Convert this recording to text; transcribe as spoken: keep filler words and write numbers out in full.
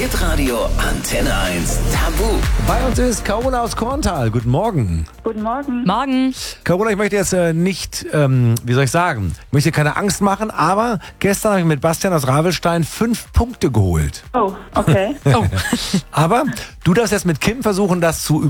Hitradio Antenne eins Tabu. Bei uns ist Carola aus Korntal. Guten Morgen. Guten Morgen. Morgen. Carola, ich möchte jetzt äh, nicht, ähm, wie soll ich sagen, ich möchte dir keine Angst machen, aber gestern habe ich mit Bastian aus Ravelstein fünf Punkte geholt. Oh, okay. Oh. Aber du darfst jetzt mit Kim versuchen, das zu